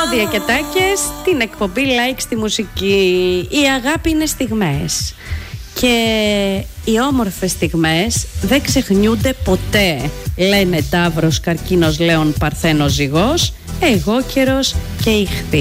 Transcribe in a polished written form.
Ζώδια και τάκες, την εκπομπή Like στη μουσική. Η αγάπη είναι στιγμές και οι όμορφες στιγμές δεν ξεχνιούνται ποτέ. Λένε Ταύρος, Καρκίνος, Λέων, Παρθένος, Ζυγός, εγώ καιρος και Ιχθύ.